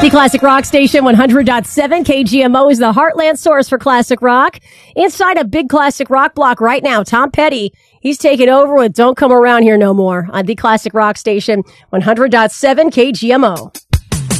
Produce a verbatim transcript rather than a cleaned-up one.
The Classic Rock Station one hundred point seven K G M O is the Heartland source for classic rock. Inside a big classic rock block right now, Tom Petty, he's taking over with Don't Come Around Here No More on the Classic Rock Station one hundred point seven K G M O.